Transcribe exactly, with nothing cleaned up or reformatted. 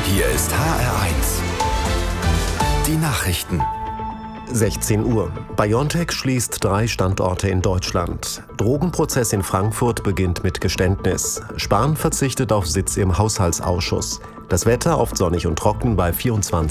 Hier ist H R eins. Die Nachrichten. sechzehn Uhr. BioNTech schließt drei Standorte in Deutschland. Drogenprozess in Frankfurt beginnt mit Geständnis. Spahn verzichtet auf Sitz im Haushaltsausschuss. Das Wetter oft sonnig und trocken bei vierundzwanzig